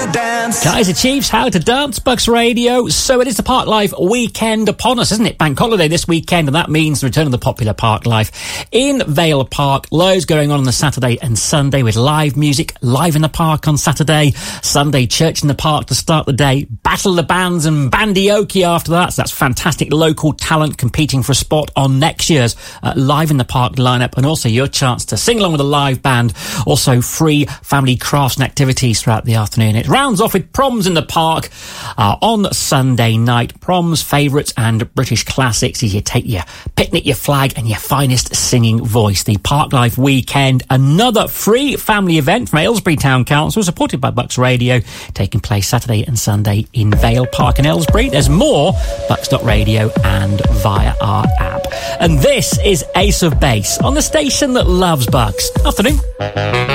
dance. Kaiser Chiefs, How to Dance, Bucks Radio. So it is the Park Life weekend upon us, isn't it? Bank holiday this weekend, and that means the return of the popular Park Life in Vale Park. Loads going on the Saturday and Sunday with live music, live in the park on Saturday. Sunday, church in the park to start the day. Battle of the Bands and Bandioki after that. So that's fantastic local talent competing for a spot on next year's Live in the Park lineup, and also your chance to sing along with a live band. Also free family crafts and activities throughout the afternoon. It rounds off with proms in the park on Sunday night. Proms, favourites and British classics as you take your picnic, your flag and your finest singing voice. The Park Life weekend, another free family event from Aylesbury Town Council, supported by Bucks Radio, taking place Saturday and Sunday in Vale Park in Aylesbury. There's more Bucks.radio and via our app. And this is Ace of Base on the station that loves Bucks. Afternoon.